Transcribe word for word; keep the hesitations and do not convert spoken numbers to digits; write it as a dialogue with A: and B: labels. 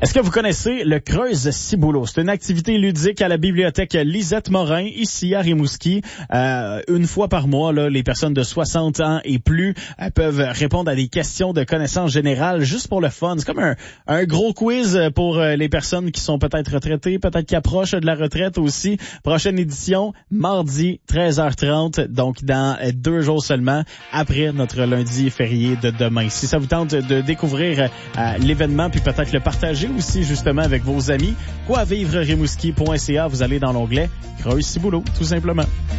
A: Est-ce que vous connaissez le Creuse Ciboulot? C'est une activité ludique à la bibliothèque Lisette Morin, ici à Rimouski. Euh, une fois par mois, là, les personnes de soixante ans et plus euh, peuvent répondre à des questions de connaissances générales juste pour le fun. C'est comme un, un gros quiz pour euh, les personnes qui sont peut-être retraitées, peut-être qui approchent de la retraite aussi. Prochaine édition, mardi, treize heures trente, donc dans euh, deux jours seulement, après notre lundi férié de demain. Si ça vous tente de découvrir euh, l'événement, puis peut-être le partager aussi justement avec vos amis, quoi vivre rimouski point c a, vous allez dans l'onglet Creuse Ciboulot, tout simplement.